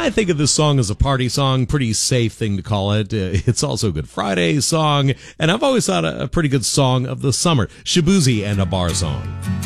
I think of this song as a party song, pretty safe thing to call it. It's also a Good Friday song, and I've always thought a pretty good song of the summer. Shaboozey and a bar song.